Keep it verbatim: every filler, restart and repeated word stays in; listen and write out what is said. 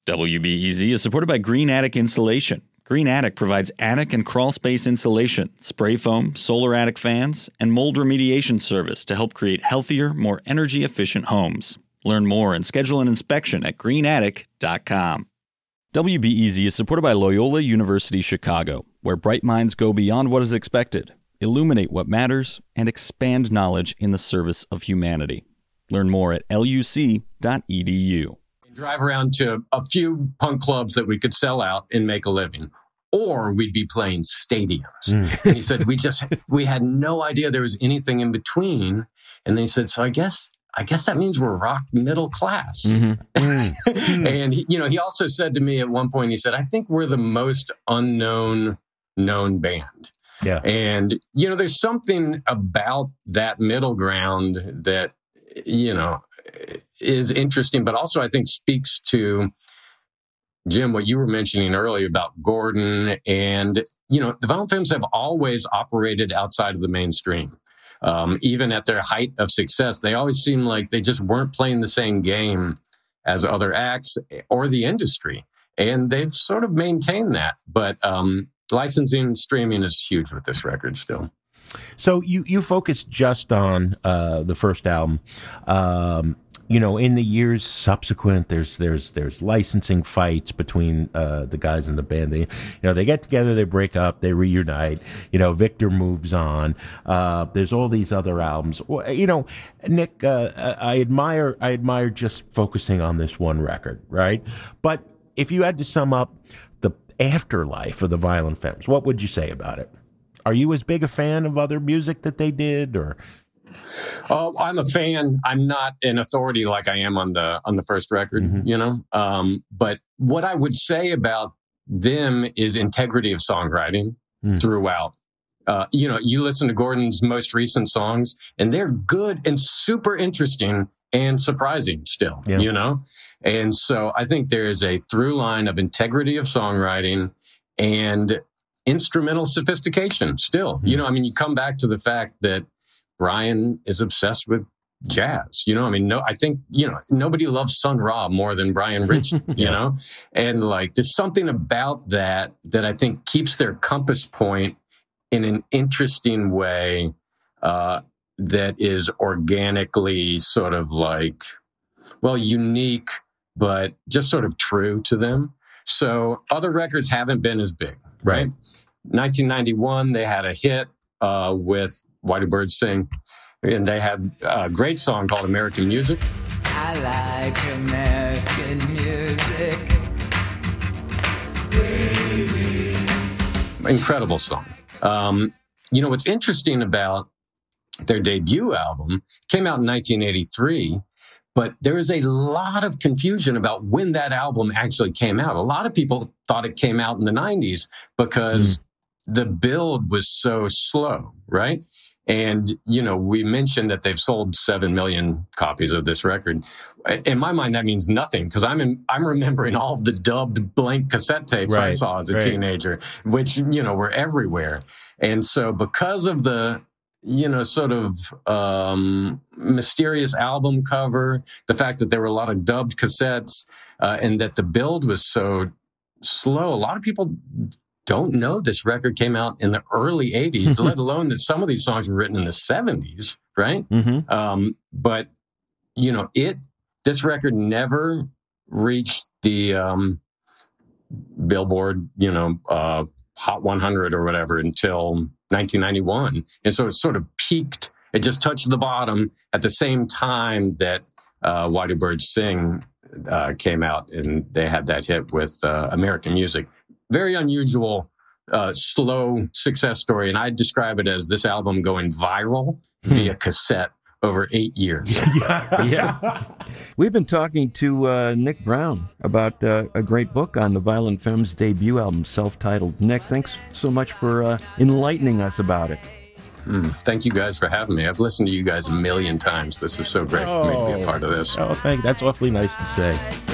W B E Z is supported by Green Attic Insulation. Green Attic provides attic and crawl space insulation, spray foam, solar attic fans, and mold remediation service to help create healthier, more energy-efficient homes. Learn more and schedule an inspection at green attic dot com. W B E Z is supported by Loyola University Chicago, where bright minds go beyond what is expected, illuminate what matters, and expand knowledge in the service of humanity. Learn more at L U C dot E D U. Drive around to a few punk clubs that we could sell out and make a living. Or we'd be playing stadiums. Mm. And he said, we just, we had no idea there was anything in between. And then he said, so I guess, I guess that means we're rock middle class. Mm-hmm. And, he, you know, he also said to me at one point, he said, I think we're the most unknown known band. Yeah. And, you know, there's something about that middle ground that, you know, is interesting, but also I think speaks to, Jim, what you were mentioning earlier about Gordon. And, you know, the Violent Femmes have always operated outside of the mainstream. Um, even at their height of success, they always seemed like they just weren't playing the same game as other acts or the industry. And they've sort of maintained that. But um, licensing and streaming is huge with this record still. So you, you focus just on uh, the first album. Um, you know, in the years subsequent, there's there's there's licensing fights between uh, the guys in the band. They, you know, they get together, they break up, they reunite. You know, Victor moves on. Uh, there's all these other albums. You know, Nick, uh, I admire I admire just focusing on this one record, right? But if you had to sum up the afterlife of the Violent Femmes, what would you say about it? Are you as big a fan of other music that they did, or? Oh, I'm a fan. I'm not an authority like I am on the on the first record, mm-hmm. you know. Um, but what I would say about them is integrity of songwriting mm. throughout. Uh, you know, you listen to Gordon's most recent songs, and they're good and super interesting and surprising still. Yeah. You know, and so I think there is a through line of integrity of songwriting and instrumental sophistication still. Mm. You know, I mean, you come back to the fact that Brian is obsessed with jazz. You know, I mean, no, I think, you know, nobody loves Sun Ra more than Brian Rich, you yeah. know, and like, there's something about that that I think keeps their compass point in an interesting way uh, that is organically sort of like, well, unique, but just sort of true to them. So other records haven't been as big, right? right. nineteen ninety-one, they had a hit uh, with Why Do Birds Sing? And they had a great song called American Music. I like American music. Baby. Incredible song. Um, you know, what's interesting about their debut album came out in nineteen eighty-three, but there is a lot of confusion about when that album actually came out. A lot of people thought it came out in the nineties because mm. the build was so slow, right? And, you know, we mentioned that they've sold seven million copies of this record. In my mind, that means nothing because I'm in, I'm remembering all of the dubbed blank cassette tapes right, I saw as a right. teenager, which, you know, were everywhere. And so because of the, you know, sort of um, mysterious album cover, the fact that there were a lot of dubbed cassettes uh, and that the build was so slow, a lot of people don't know this record came out in the early eighties, let alone that some of these songs were written in the seventies, right? Mm-hmm. Um, but, you know, it this record never reached the um, Billboard, you know, uh, Hot one hundred or whatever until nineteen ninety-one. And so it sort of peaked. It just touched the bottom at the same time that uh, Why Do Birds Sing uh, came out, and they had that hit with uh, American Music. Very unusual, uh, slow success story. And I describe it as this album going viral via cassette over eight years. yeah. yeah. We've been talking to uh, Nick Brown about uh, a great book on the Violent Femmes' debut album, self-titled. Nick, thanks so much for uh, enlightening us about it. Mm, thank you guys for having me. I've listened to you guys a million times. This is so great oh, for me to be a part of this. Oh, thank you. That's awfully nice to say.